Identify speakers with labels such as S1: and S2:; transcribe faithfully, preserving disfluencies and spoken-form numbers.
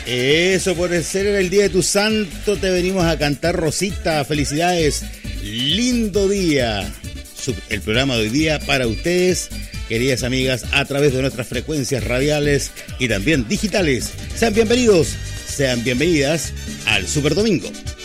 S1: Eso, por ser el día de tu santo, te venimos a cantar, Rosita. Felicidades, lindo día. El programa de hoy día para ustedes, queridas amigas, a través de nuestras frecuencias radiales y también digitales. Sean bienvenidos, sean bienvenidas al Super Domingo.